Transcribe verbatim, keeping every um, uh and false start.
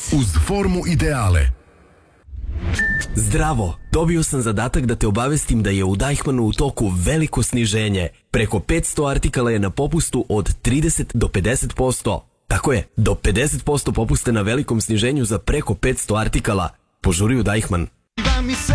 Uz formu ideale. Zdravo, dobio sam zadatak da te obavestim da je u Deichmannu u toku veliko sniženje. Preko petsto artikala je na popustu od trideset do pedeset posto. Tako je, do pedeset posto popuste na velikom sniženju za preko petsto artikala. Požuri u Deichmann.